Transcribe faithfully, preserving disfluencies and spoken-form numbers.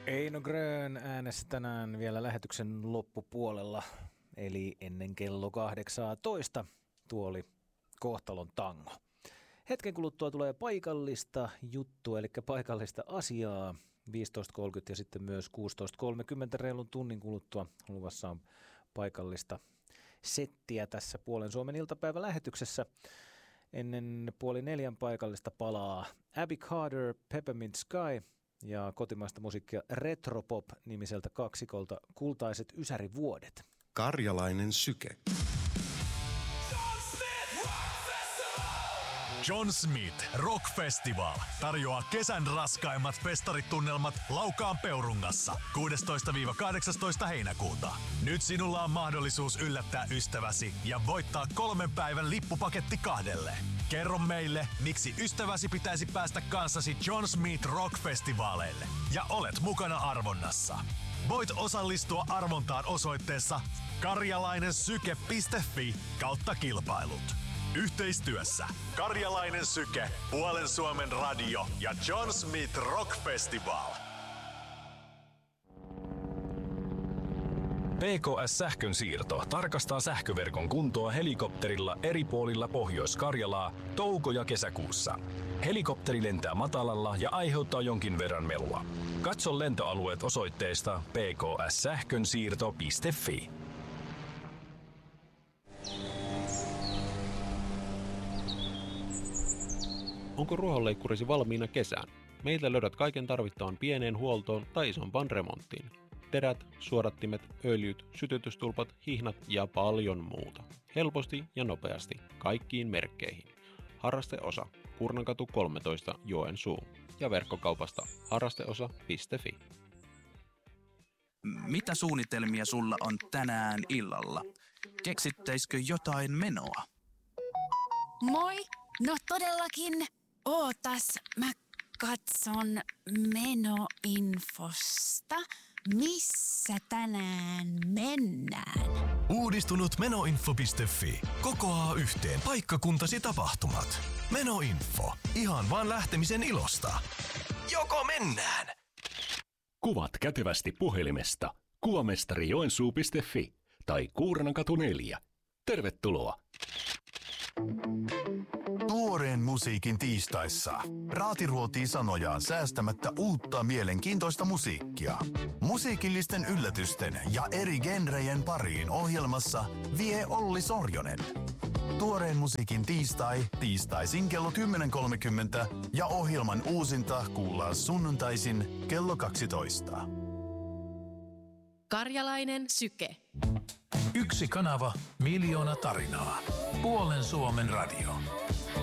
Eino Grön äänessä tänään vielä lähetyksen loppupuolella, eli ennen kello kahdeksantoista. Tuo oli Kohtalon tango. Hetken kuluttua tulee paikallista juttua, eli paikallista asiaa. viisitoista kolmekymmentä ja sitten myös kuusitoista kolmekymmentä reilun tunnin kuluttua luvassa on paikallista settiä tässä Puolen Suomen iltapäivälähetyksessä. Ennen puoli neljän paikallista palaa Abby Carter, Peppermint Sky ja kotimaista musiikkia Retropop-nimiseltä kaksikolta Kultaiset Ysärivuodet. Karjalainen syke. John Smith Rock Festival tarjoaa kesän raskaimmat festaritunnelmat Laukaan Peurungassa kuudestoista kahdeksastoista heinäkuuta. Nyt sinulla on mahdollisuus yllättää ystäväsi ja voittaa kolmen päivän lippupaketti kahdelle. Kerro meille, miksi ystäväsi pitäisi päästä kanssasi John Smith Rock Festivaaleille ja olet mukana arvonnassa. Voit osallistua arvontaan osoitteessa karjalainensyke piste fi kautta kilpailut. Yhteistyössä Karjalainen syke, Puolen Suomen radio ja John Smith Rock Festival. P K S-sähkön siirto tarkastaa sähköverkon kuntoa helikopterilla eri puolilla Pohjois-Karjalaa touko- ja kesäkuussa. Helikopteri lentää matalalla ja aiheuttaa jonkin verran melua. Katso lentoalueet osoitteesta p k s sähkönsiirto piste fi. Onko ruohonleikkurisi valmiina kesään? Meiltä löydät kaiken tarvittavan pieneen huoltoon tai isompaan remonttiin. Terät, suodattimet, öljyt, sytytystulpat, hihnat ja paljon muuta. Helposti ja nopeasti. Kaikkiin merkkeihin. Harrasteosa. Kurnankatu kolmetoista Joensuu. Ja verkkokaupasta harrasteosa piste fi. Mitä suunnitelmia sulla on tänään illalla? Keksittäisikö jotain menoa? Moi! No todellakin. Ootas, mä katson menoinfosta. Missä tänään mennään? Uudistunut menoinfo piste fi kokoaa yhteen paikkakuntasi tapahtumat. Menoinfo. Ihan vaan lähtemisen ilosta. Joko mennään? Kuvat kätevästi puhelimesta kuvamestari joensuu piste fi tai Kuurnankatu neljä. Tervetuloa! Tuoreen musiikin tiistaissa Raati ruotii sanojaan säästämättä uutta mielenkiintoista musiikkia. Musiikillisten yllätysten ja eri genrejen pariin ohjelmassa vie Olli Sorjonen. Tuoreen musiikin tiistai, tiistaisin kello kymmenen kolmekymmentä ja ohjelman uusinta kuullaan sunnuntaisin kello kaksitoista. Karjalainen syke. Yksi kanava, miljoona tarinaa. Puolen Suomen radio.